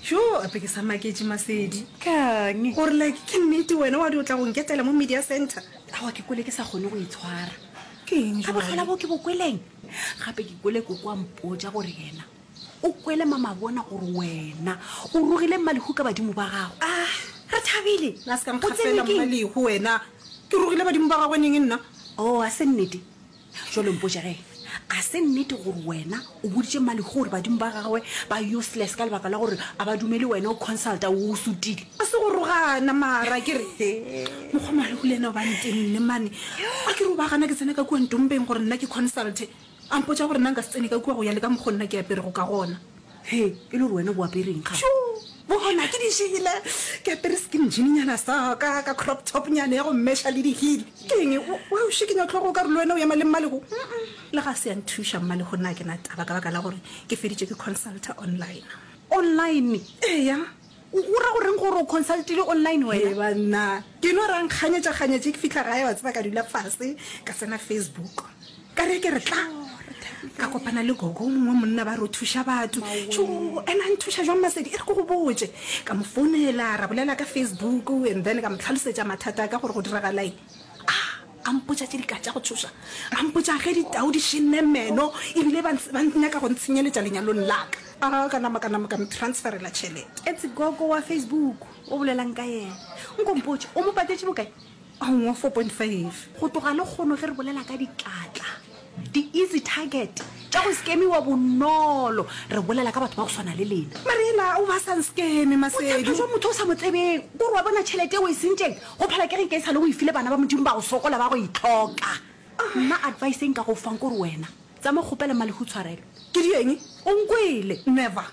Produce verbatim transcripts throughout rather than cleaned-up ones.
sho a pe ke sa maketse Masedi kang gore like ke nnete wena wa di o tla go nketela mo media center awa ke kwele ke sa gone go itshwara ke eng ka botlhola bo ke bo kweleng gape ke kwele ko kwa mpotsa gore yena o kwele mama bona gore wena o rogile mmalehu ka badimo ba gago ah re thabile na se ka nkgafela mmalehu wena ke rogile badimo ba gagwe neng nna o a se nnete jalo mpotsa ge a se nnete gore wena o boditse mmalehu gore badimo ba gagwe ba useless ka lebaka la gore a ba dumele wena o consulta o sutile a se go rogana mara ke re mogomalehu le ena o banteng le mane a ke re o bagana ke tsena ka kua ntompeng gore nna ke consulte a mpotsa gore nna nka se tsene ka kua go ya le ka mokgonna ke apere go ka gona he e le gore wena bo apereng ga bona ke di shile ke apere skin jeaninyana sa ka ka crop top nyana ya go mmesha le di-heel ke eng wa o shikenya tlhogo ka re le wena o ema le mmalego le ga se ya nthuša mmalego nna ke na taba ka baka la gore ke feditse ke consulta online online eya o ra goreng gore o consultile online e wena banna ke no rang kganyetša-kganyetse ke fitlha gae wa tseba ka dula fase ka tsena Facebook ka re ke re tla ka kopana le gogo mongwe monna ba re o thuša batho so ena nthuša jwang Masedi e re ko go botse ka mo founela ra bolela ka Facebook and then ka mo tlhalosetša mathata ka gore go diragalaeng a mpotsa tse di ka tša go thuša a mpotsa ge ditau di šinne meno ebile ba nyaka go ntshenyeletša lenyalong laka a ka nama ka nama ka mo transferela tšhelete it's gogo wa Facebook o bolelang ka yena nkompotse o mo patetše bokae a ngwa four point five go tloga le kgono ge re bolela ka dikatla di-easy target tša go skemiwa bonolo re bolela ka batho ba go swana le lena marela o ba sa nskeme Masedi jo motho o sa mo tsebeng kore wa bona tšhelete o e sentšeng go phela ke reng ke e sale o e file bana ba modimo ba go sokola ba go itlhoka nna advice e nka go fang kore wena tsa mo kgopele malehu tshwarelo ke di eng o nkwele never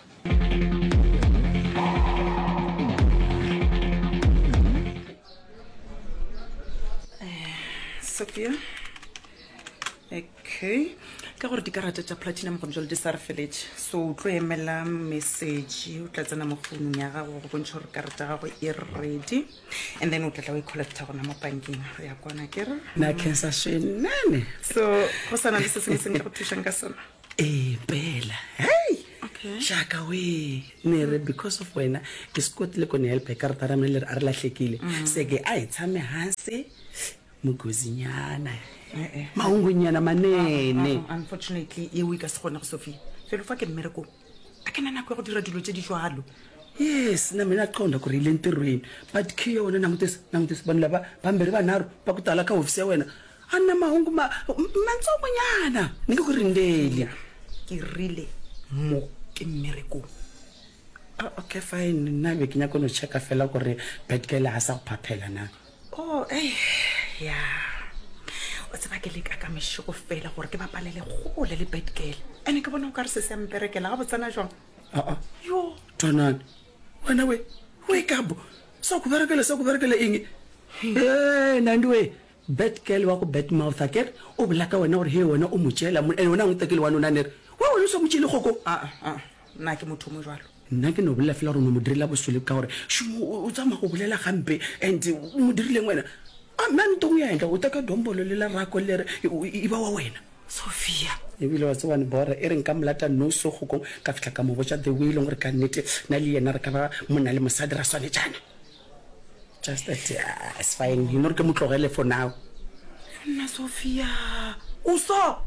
Sophia okay ka gore dikarata tša platinum go njole di sa re feletse so o tlo emela message o tla tsena mo founung ya gago go bontšha gore karata ya gago e ready and then o tlatla o e collecta gona mo bankeng re ya kwana ke re na cancer shenane so go sana le se sengwe se nka go thušang ka sona e pela hey okay shaka we ne re because of wena ke skotile ko ne help karata ra mele a re lahlekile se ke a itshame hansi mogozinyana maungunyana manene unfortunately e we ka se gona go Sophia felo fa ke mmereko a ke nana go go dira dilo tse di jwalo yes na mina qonda ku rile ntirweni but ke yona namutse namutse bana laba bambere banaro ba ku tala ka office ya wena ana mahungu ma mantsongonyana ninge ku rindeli ke rile mo ke mmereko ah okay fine na be ke nya kono checka fela gore bedkele ha sa go phaphela na oh eh yeah o tseba ke le ka ka mešego fela gore ke bapalele gole le bedkele ene ke bona o ka re se se mperekela ga botsana jwang ah ah yo tonane wena we wake up so ku berekele so ku berekele eng eh nandiwe bedkele wa go bedmouth aker o bla ka wena gore he wena o motšela ene wena ngtekele wa nona nere wa wena so motšele goko ah ah nna ke motho mo jwalo nna ke no bolela fela gore no mo direla bosole ka gore o tsama go bolela gampe and mo dirileng wena a man tong ya entla o taka dombolo le la rako le e ba wa wena Sophia e bile wa tswana bora e reng ka mlata no so go ka fitla ka mo botsa the wheel ngore ka nnete na le yena re ka ba monna le mosadi ra swane jana just that uh, it's fine you know ke motlogele for now nna Sophia o so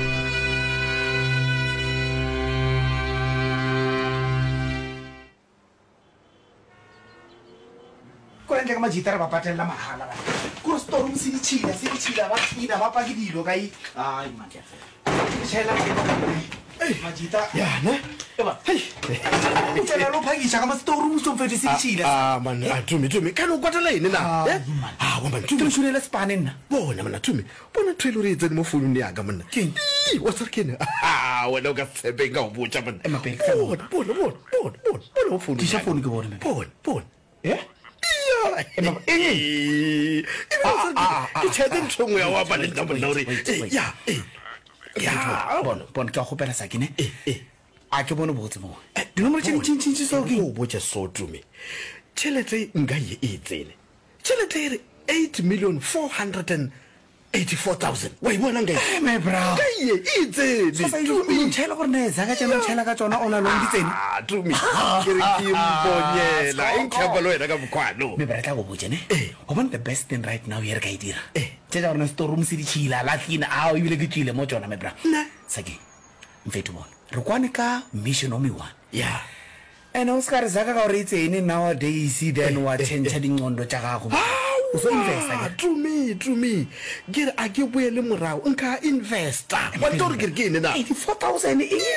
ka majitara ba patella mahala ba ko storm se ditšhila se ditšhila ba tlina ba pa ke dilo ka i ai matla tshela eh majita yana eba hey o tsela lo phakisha ka ma storm so fete se ditšhila ah man a tumi tumi kana o kwatela ine na eh ah wa man tumi shunela spane nna bona mana tumi bona thwelo re etseng mo founung ya ka monna King. wa tsara kene ah wena o ka tsebe ka o botsa man Ema pele, bona bona bona bona bona bona mo founung Tisha phone ke bona. bona bona eh ema eh ke tshetse ntshongwe ya wa bana nna monna ore ya eh ya bona bona ka go pela sa kene eh eh a ke bona botse mo di nomoro tšeng tšeng tšeng so ke o botsa so tumi tšhelete nka ye e tsene tšhelete e re eight million four hundred and eighty-four thousand wa ibona nge my bra ye itse ntshela gore ne zaka tsena ntshela ka tsona ona lo nditseni ah tumi ke re ke mbonyela inkhamba lo yena ka bukhwano me bra tla go botse ne o bona the best thing right now here ka idira eh tsela rona store room se di chila la tlina a o ibile ke tsile mo tsona me bra na sake mfetu bona re kwane ka mission omi one yeah and Oscar zaka ka re itseni nowadays then wa change dingcondo tsa gago o so investa to me to me ke a ke boele morao nka investor wa tori ke ke ne na eighty-four thousand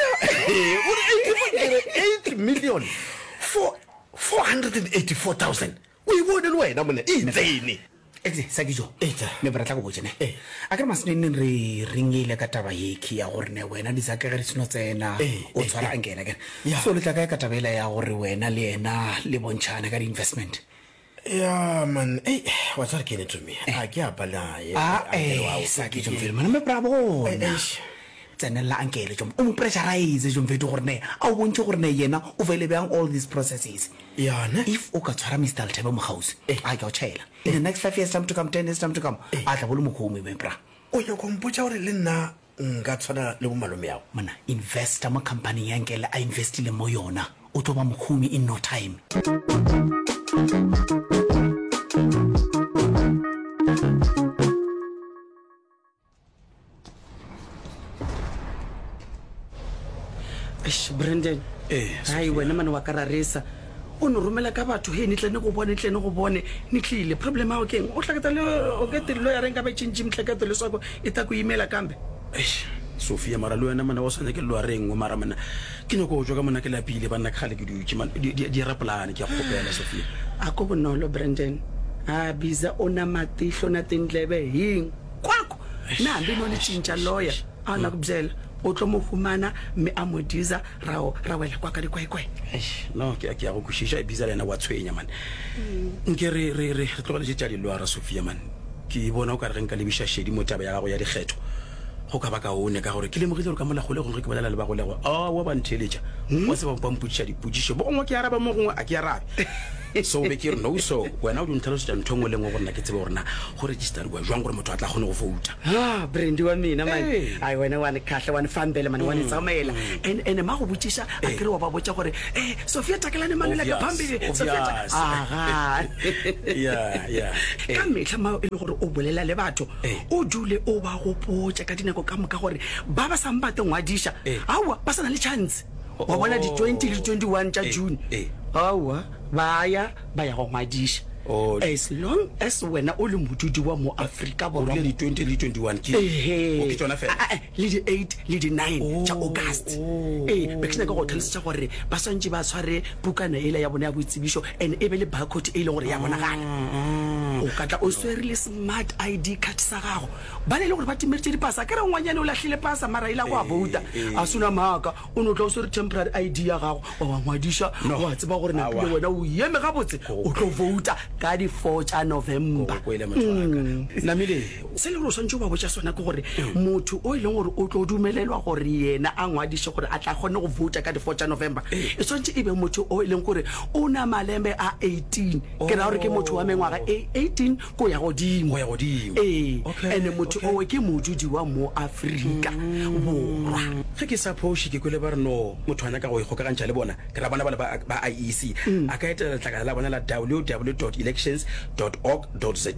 eight million for four hundred eighty-four thousand o ibone le wena mone itsene exe sakijo Etsa. me bra tla go botse ne a ka masne nne re ringile ka taba yeki ya gore ne wena di saka ga re sino tsena o tshwara angena ke so le tla ka ka tabela ya gore wena le ena le bontshana ka di investment yeah man eh wa tsara ke ne to me a ke apala ye ah eh sakijo mfilm me bra bo tsenela ankele jom o mo pressurize jom veto gore ne a o bontse gore ne yena o vele bang all these processes yeah ne if o ka tshwara Mister Lthebe mo house a ka o tshela in the next five years time to come ten years time to come a tla bolo mokhomi me bra o yo kompotsa gore le nna nka tshwana le bo malome yago mana investor mo company yankele a investile mo yona o tlo ba mokhomi in no time Eish Brandon eh hai wena mane wa kararesa o no romela ka batho he ni tlene go bone tlene go bone ni tlile problem ha o keng o hlakata le o ke tlo ya renga ba tshintshi mhlakato le soko e ta go imela kambe eish Sofia mara lo wena mana wa sone ke lo reng o mara mana ke no go joka mona ke lapile bana khale ke di man di raplan ke a gopela Sofia a go bonolo Brandon a biza ona matihlo na tindlebe hing kwakho na mbi no ni tshintsa lawyer ana kubzela o tlo mo fumana me a modiza rao rawela kwa ka di kwekwe eish no ke a ke a go kushisha e biza lena wa tshwenya man nke re re re tlo le tshitsa di lwa Sofia man ke bona o ka re nka le bisha shedi mo taba ya go ya dikgetho go ka baka one ka gore ke le mogile gore ka mola gole go re ke bolela le ba go le go a wa ba ntheletša wa se ba mputša diputšišo bo ngwe ke araba mo gongwe a ke arabe so be ke re no so wena o di ntlhalosetša ntho ngwe le ngwe gore na ke tsebe gore na go registerwa jwang gore motho a tla kgone go fouta ah Brandy wa mina man ai wena wa ne khahle wa ne fambele man wa ne tsamaela and and ma go botšiša a ke re wa ba botša gore eh Sofia takelane manela ka phambili Sofia ah yeah yeah ka mehla ma e le gore o bolela le batho o dule o ba go potša ka dinako ka moka gore ba ba samba te ngwadisha awa ba sana le chance wa bona di twenty le twenty-one tša June awa baya baya go ngwadisha as long as wena o le modudi wa mo Africa bo le di twenty le twenty-one ke o ke tsona fela le di eight le di nine tša August eh be ke go tlhalosetsa gore ba swantse ba tshware bukana ile ya bona ya boitsebisho and e be le barcode e le gore ya bona gana o ka tla o swerile smart I D card sa gago ba le gore ba timeretse di pasa ka re ngwanyane o lahlile pasa mara ila go a vouta a suna maka o no tla o swere temporary I D ya gago wa ngwadisha wa tseba gore na pele wena o yeme ga botse o tlo vouta ka di four tša November go ile motho namile se le go swantse ba botsa sona ke gore motho o ile gore o tlo dumelelwa gore yena a ngwadishe gore a tla kgone go vouta ka di four tša November e swantse e be motho o ile gore o na malembe a eighteen ke ra gore ke motho wa mengwaga eighteen go ya godimo ya godimo eh ene motho o ke modudi wa mo Africa borwa ge ke suppose ke kwele ba re no motho ana ka go ikgokagantša le bona ke ra bona ba I E C a ka etela tlakala la bona la w w w dot elections dot org dot za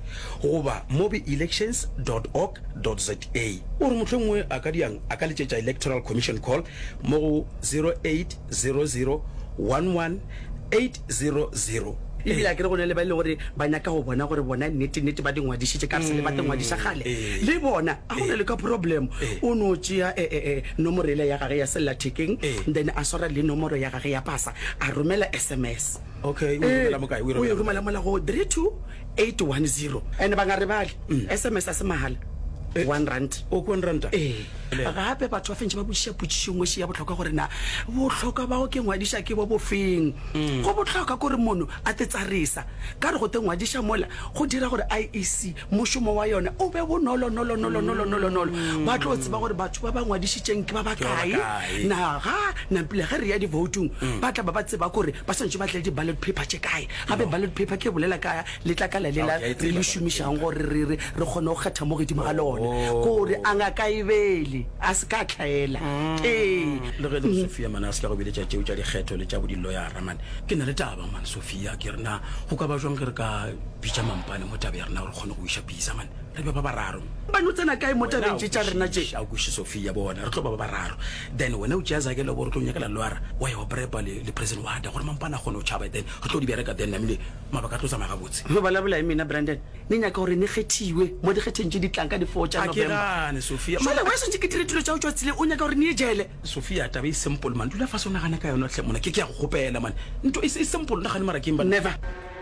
goba mobi elections dot org dot za o re motho ngwe a ka diang a ka letsetša electoral commission call mo go zero eight zero zero one one eight zero zero e bila ke re go ne le ba ile gore ba nyaka go bona gore bona nnete nnete ba dingwadisitše ka se le ba tengwadisa gale le bona a go ne le ka problem o no tšea e nomoro ile ya gage ya sella thekeng then a swara le nomoro ya gage ya pasa a romela S M S okay o romela mo kae o romela mola go three two eight one zero and ba nga re bale S M S a se mahala one rand o one rand eh gape batho ba fentse ba bošiša potsišo ngwe se ya botlhokwa gore na botlhokwa bao ke ngwadiša ke bo bofeng go botlhokwa kore mono a te tsarisa ka re go te ngwadiša mola go dira gore I E C mošomo wa yone o be bonolonolonolonolonolonolo ba tlo tseba gore batho ba ba ngwadišitšeng ke ba ba kae naga nampile ge re ya di-votong ba tla ba ba tseba kore ba swantse ba tle di-ballot paper tše kae gape ballot paper ke bolela kaya letlakala lela re le šomišang gore re kgone go kgetha mo godimo ga lone kore a ngaka e bele a se ka tlhaela ee le ge le Sophia mana a se la go beletša tšeo tša dikgetho le tša bodiloyara man ke na le taba man Sophia ke rena go ka ba jwang ge re ka bitša mampane mo tabe ya rena gore kgone go iša bisa man re be ba bararo ba no tsena kae mo tabeng tše tša rena tše a kweše Sophia bona re tlo ba ba bararo then wena o tšeazake le gore tlo nyakela loara wa ya wa prepa le president wada gore mampane a kgone o tšhaba then re tlo di bereka then namile mabaka a tlo tsamaya gabotse ba balabola e mina Brandon ne nyaka gore ne kgethiwe mo dikgetheng tše di tlang ka di-four tša a ke gane Sophia jale wa swantse ke dire dilo tša o tšwa tsile o nyaka gore ne e jele Sophia taba e simple man dula fa se o nagana ka yona tle mona ke ke ya go gopela man nto e simple nagane mara ke never